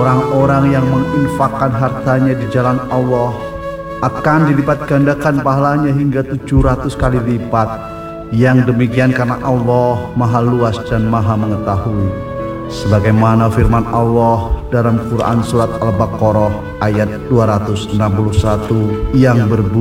Orang-orang yang menginfakkan hartanya di jalan Allah akan dilipat gandakan pahalanya hingga 700 kali lipat. Yang demikian karena Allah Maha Luas dan Maha Mengetahui. Sebagaimana firman Allah dalam Quran Surat Al-Baqarah ayat 261 yang berbunyi,